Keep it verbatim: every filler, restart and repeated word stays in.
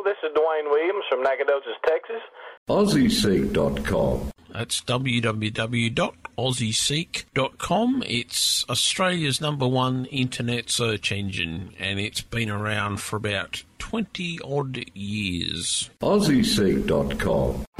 Bill. This is Dwayne Williams from Nacogdoches, Texas. Aussie Seek dot com. That's w w w dot aussie seek dot com. It's Australia's number one internet search engine, and it's been around for about twenty odd years. Aussie Seek dot com.